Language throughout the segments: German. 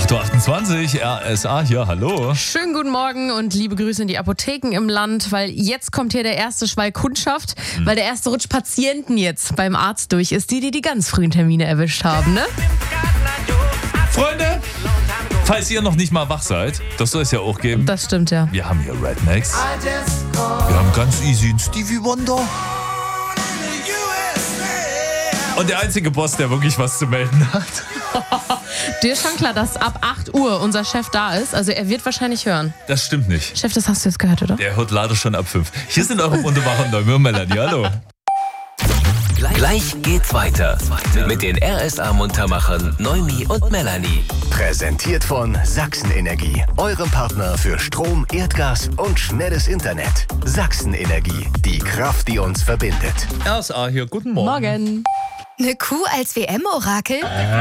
8.28 Uhr, RSA hier, hallo. Schönen guten Morgen und liebe Grüße in die Apotheken im Land, weil jetzt kommt hier der erste Schwall Kundschaft, weil der erste Rutsch Patienten jetzt beim Arzt durch ist, die ganz frühen Termine erwischt haben, ne? Freunde, falls ihr noch nicht mal wach seid, das soll es ja auch geben. Das stimmt, ja. Wir haben hier Rednecks. Wir haben ganz easy einen Stevie Wonder. Und der einzige Boss, der wirklich was zu melden hat. Dir ist schon klar, dass ab 8 Uhr unser Chef da ist. Also er wird wahrscheinlich hören. Das stimmt nicht. Chef, das hast du jetzt gehört, oder? Der hört leider schon ab 5. Hier sind eure wunderbaren Neumir Melanie, hallo. Gleich geht's weiter mit den RSA-Muntermachern Neumi und Melanie. Präsentiert von Sachsen-Energie, eurem Partner für Strom, Erdgas und schnelles Internet. Sachsen-Energie, die Kraft, die uns verbindet. RSA hier, guten Morgen. Morgen. Eine Kuh als WM-Orakel?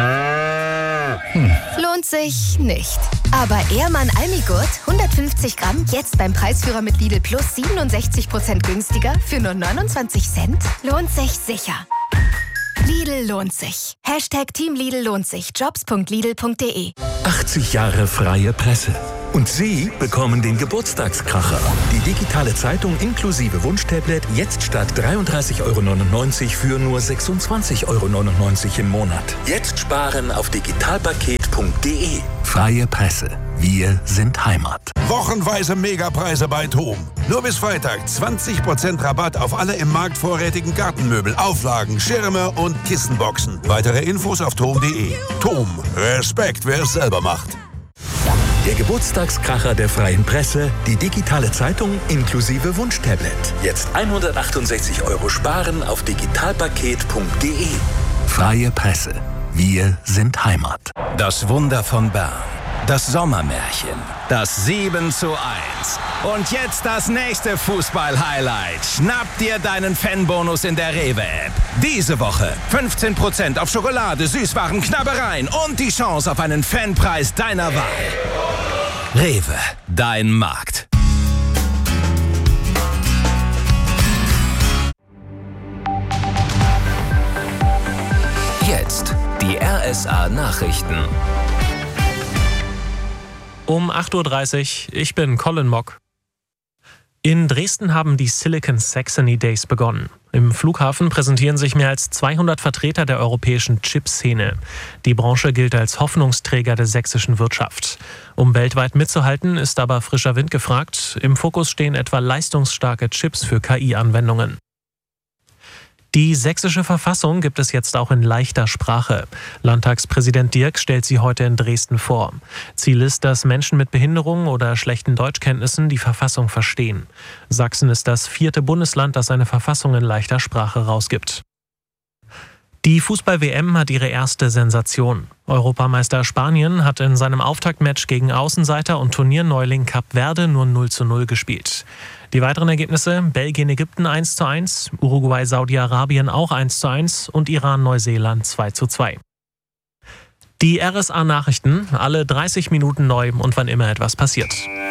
Lohnt sich nicht. Aber Ehrmann Almigurt, 150 Gramm, jetzt beim Preisführer mit Lidl Plus 67% günstiger für nur 29 Cent? Lohnt sich sicher. Lidl lohnt sich. Hashtag Team Lidl lohnt sich. Jobs.lidl.de 80 Jahre freie Presse. Und Sie bekommen den Geburtstagskracher. Die digitale Zeitung inklusive Wunschtablet jetzt statt 33,99 € für nur 26,99 € im Monat. Jetzt sparen auf digitalpaket.de. Freie Presse. Wir sind Heimat. Wochenweise Megapreise bei TOM. Nur bis Freitag 20% Rabatt auf alle im Markt vorrätigen Gartenmöbel, Auflagen, Schirme und Kissenboxen. Weitere Infos auf tom.de. TOM. Respekt, wer es selber macht. Der Geburtstagskracher der freien Presse, die digitale Zeitung inklusive Wunschtablet. Jetzt 168 € sparen auf digitalpaket.de. Freie Presse. Wir sind Heimat. Das Wunder von Bern. Das Sommermärchen. Das 7:1. Und jetzt das nächste Fußball-Highlight. Schnapp dir deinen Fanbonus in der Rewe-App. Diese Woche 15% auf Schokolade, Süßwaren, Knabbereien und die Chance auf einen Fanpreis deiner Wahl. Rewe, dein Markt. Jetzt die RSA-Nachrichten. Um 8.30 Uhr, ich bin Colin Mock. In Dresden haben die Silicon Saxony Days begonnen. Im Flughafen präsentieren sich mehr als 200 Vertreter der europäischen Chip-Szene. Die Branche gilt als Hoffnungsträger der sächsischen Wirtschaft. Um weltweit mitzuhalten, ist aber frischer Wind gefragt. Im Fokus stehen etwa leistungsstarke Chips für KI-Anwendungen. Die sächsische Verfassung gibt es jetzt auch in leichter Sprache. Landtagspräsident Dirk stellt sie heute in Dresden vor. Ziel ist, dass Menschen mit Behinderungen oder schlechten Deutschkenntnissen die Verfassung verstehen. Sachsen ist das 4. Bundesland, das eine Verfassung in leichter Sprache rausgibt. Die Fußball-WM hat ihre erste Sensation. Europameister Spanien hat in seinem Auftaktmatch gegen Außenseiter und Turnierneuling Kap Verde nur 0:0 gespielt. Die weiteren Ergebnisse: Belgien-Ägypten 1:1, Uruguay-Saudi-Arabien auch 1:1 und Iran-Neuseeland 2:2. Die RSA-Nachrichten, alle 30 Minuten neu und wann immer etwas passiert.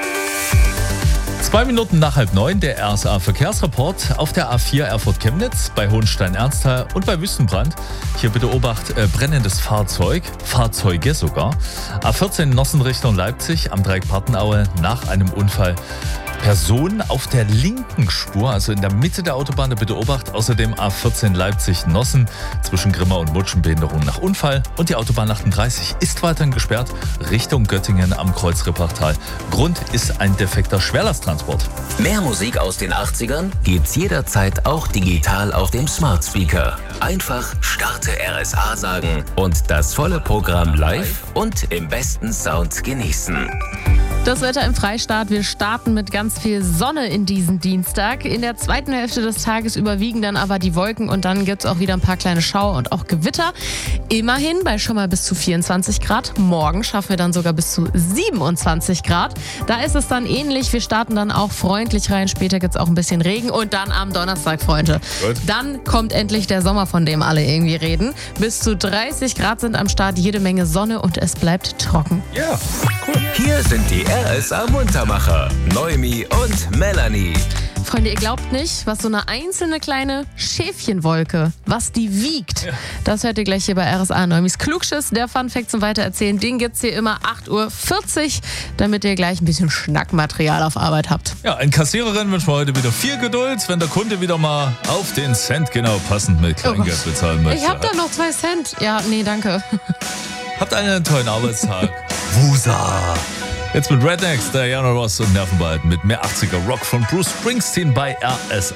2 Minuten nach 8:30 der RSA-Verkehrsreport auf der A4 Erfurt-Chemnitz, bei Hohenstein-Ernsthal und bei Wüstenbrand. Hier bitte Obacht, brennendes Fahrzeuge sogar. A14 Nossen Richtung Leipzig am Dreieck Partenaue nach einem Unfall. Person auf der linken Spur, also in der Mitte der Autobahn, bitte Obacht. Außerdem A14 Leipzig-Nossen zwischen Grimma und Mutschen, Behinderung nach Unfall. Und die Autobahn 38 ist weiterhin gesperrt Richtung Göttingen am Kreuz Rippachtal. Grund ist ein defekter Schwerlasttransport. Mehr Musik aus den 80ern gibt's jederzeit auch digital auf dem Smart Speaker. Einfach Starte RSA sagen und das volle Programm live und im besten Sound genießen. Das Wetter im Freistaat. Wir starten mit ganz viel Sonne in diesen Dienstag. In der zweiten Hälfte des Tages überwiegen dann aber die Wolken und dann gibt es auch wieder ein paar kleine Schauer und auch Gewitter. Immerhin bei schon mal bis zu 24 Grad. Morgen schaffen wir dann sogar bis zu 27 Grad. Da ist es dann ähnlich. Wir starten dann auch freundlich rein. Später gibt es auch ein bisschen Regen und dann am Donnerstag, Freunde. Gut. Dann kommt endlich der Sommer, von dem alle irgendwie reden. Bis zu 30 Grad sind am Start, jede Menge Sonne und es bleibt trocken. Ja, cool. Hier sind die RSA Muntermacher, Neumi und Melanie. Freunde, ihr glaubt nicht, was so eine einzelne kleine Schäfchenwolke, was die wiegt. Ja. Das hört ihr gleich hier bei RSA Neumis Klugschiss. Der Funfact zum Weitererzählen, den gibt's hier immer 8.40 Uhr, damit ihr gleich ein bisschen Schnackmaterial auf Arbeit habt. Ja, ein Kassiererin wünscht mir heute wieder viel Geduld, wenn der Kunde wieder mal auf den Cent genau passend mit Kleingeld bezahlen möchte. Ich hab da noch 2 Cent. Ja, nee, danke. Habt einen tollen Arbeitstag. Wusa. Jetzt mit Rednecks, Diana Ross und Nervenbald mit mehr 80er Rock von Bruce Springsteen bei RSA.